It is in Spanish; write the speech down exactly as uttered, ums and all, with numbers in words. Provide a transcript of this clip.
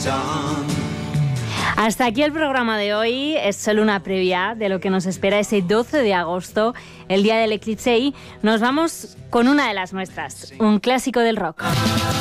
Hasta aquí el programa de hoy. Es solo una previa de lo que nos espera ese doce de agosto, el día del eclipse, y nos vamos con una de las nuestras, un clásico del rock.